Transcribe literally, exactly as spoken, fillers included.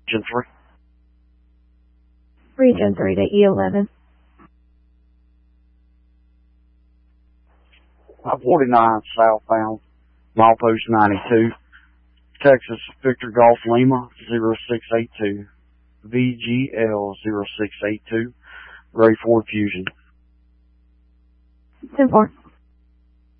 Region three. Region three to E eleven. five forty-nine southbound, milepost ninety-two, Texas Victor Golf Lima zero six eight two, V G L zero six eight two, ready for fusion. ten four.